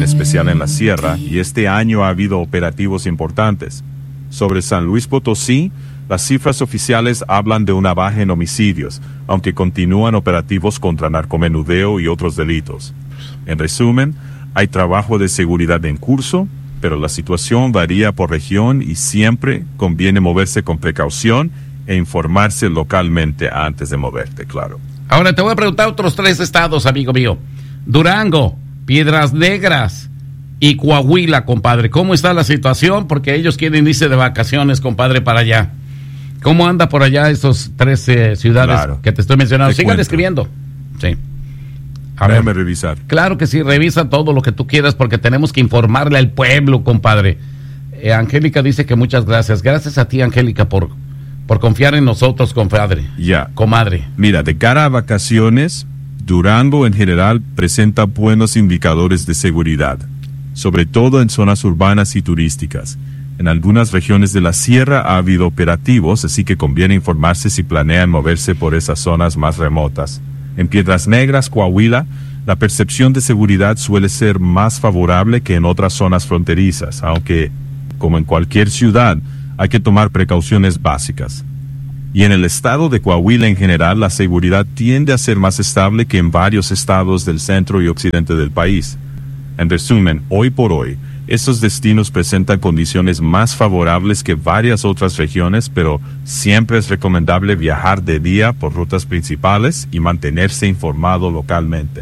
especial en la sierra, y este año ha habido operativos importantes. Sobre San Luis Potosí, las cifras oficiales hablan de una baja en homicidios, aunque continúan operativos contra narcomenudeo y otros delitos. En resumen, hay trabajo de seguridad en curso, pero la situación varía por región y siempre conviene moverse con precaución e informarse localmente antes de moverte, claro. Ahora te voy a preguntar otros 3 estados, amigo mío. Durango, Piedras Negras y Coahuila, compadre. ¿Cómo está la situación? Porque ellos quieren irse de vacaciones, compadre, para allá. ¿Cómo anda por allá estos 3 ciudades que te estoy mencionando? Sigan escribiendo. Sí. Déjame revisar. Claro que sí, revisa todo lo que tú quieras porque tenemos que informarle al pueblo, compadre. Angélica dice que muchas gracias. Gracias a ti, Angélica, por confiar en nosotros, compadre. Comadre. Mira, de cara a vacaciones, Durango en general presenta buenos indicadores de seguridad, sobre todo en zonas urbanas y turísticas. En algunas regiones de la sierra ha habido operativos, así que conviene informarse si planean moverse por esas zonas más remotas. En Piedras Negras, Coahuila, la percepción de seguridad suele ser más favorable que en otras zonas fronterizas, aunque, como en cualquier ciudad, hay que tomar precauciones básicas. Y en el estado de Coahuila en general, la seguridad tiende a ser más estable que en varios estados del centro y occidente del país. En resumen, hoy por hoy, estos destinos presentan condiciones más favorables que varias otras regiones, pero siempre es recomendable viajar de día por rutas principales y mantenerse informado localmente.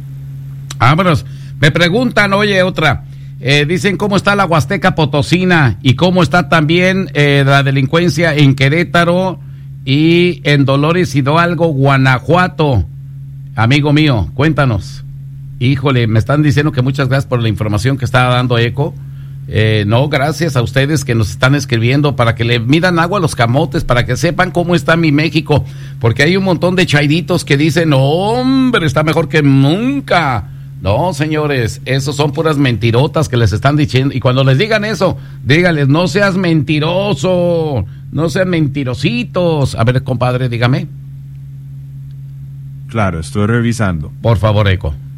Vámonos. Me preguntan, oye, otra. Dicen cómo está la Huasteca Potosina y cómo está también la delincuencia en Querétaro y en Dolores Hidalgo, Guanajuato. Amigo mío, cuéntanos. Híjole, me están diciendo que muchas gracias por la información que está dando Eco. No, gracias a ustedes que nos están escribiendo para que le midan agua a los camotes, para que sepan cómo está mi México, porque hay un montón de chairitos que dicen, hombre, está mejor que nunca. No, señores, esos son puras mentirotas que les están diciendo, y cuando les digan eso, díganles, no seas mentiroso, no sean mentirositos. A ver, compadre, dígame. Claro, estoy revisando. Por favor, Eco.